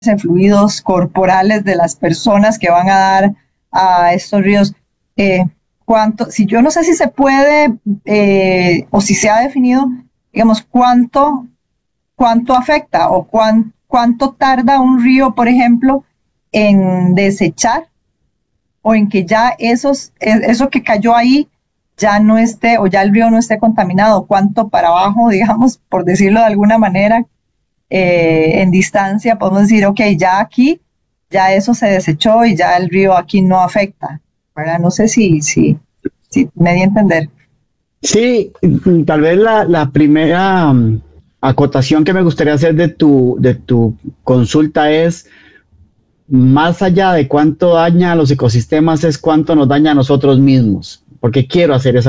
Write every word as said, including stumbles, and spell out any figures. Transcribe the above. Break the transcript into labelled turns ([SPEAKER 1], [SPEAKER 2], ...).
[SPEAKER 1] en fluidos corporales de las personas que van a dar a estos ríos. Eh, cuánto, si yo no sé si se puede eh, o si se ha definido, digamos, cuánto, cuánto afecta o cuán, cuánto tarda un río, por ejemplo, en desechar o en que ya esos, eso que cayó ahí ya no esté, o ya el río no esté contaminado, cuánto para abajo, digamos, por decirlo de alguna manera, eh, en distancia, podemos decir, ok, ya aquí, ya eso se desechó y ya el río aquí no afecta, ¿verdad? No sé si, si, si me di a entender.
[SPEAKER 2] Sí, mm, tal vez la, la primera mm, acotación que me gustaría hacer de tu, de tu consulta es, más allá de cuánto daña a los ecosistemas, es cuánto nos daña a nosotros mismos. Porque quiero hacer esa